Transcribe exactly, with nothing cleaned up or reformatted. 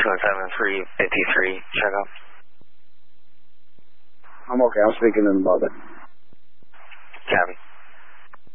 two one seven three fifty-three, check out. I'm okay. I'm speaking to them about that. Copy.